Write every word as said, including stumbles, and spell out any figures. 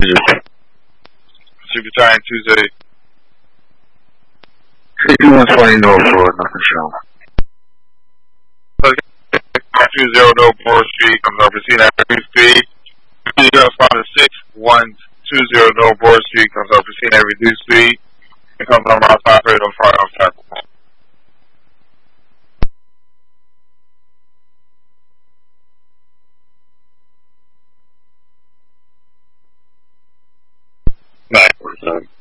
Super Giant Tuesday. fifty-one twenty North Road, nothing shown. two zero North Broad Street comes over Racine Avenue Street. zero five six one two zero North Broad Street comes over Racine Avenue Street. It comes on Route five eight oh five off Tackle. Nine.